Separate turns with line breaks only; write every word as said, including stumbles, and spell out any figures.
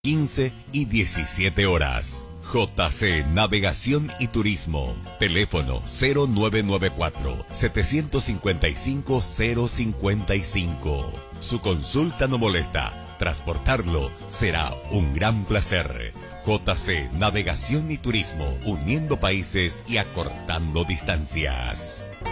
quince y diecisiete horas. J C Navegación y Turismo. Teléfono cero nueve nueve cuatro, siete cinco cinco, cero cinco cinco. Su consulta no molesta. Transportarlo será un gran placer. J C Navegación y Turismo, uniendo países y acortando distancias.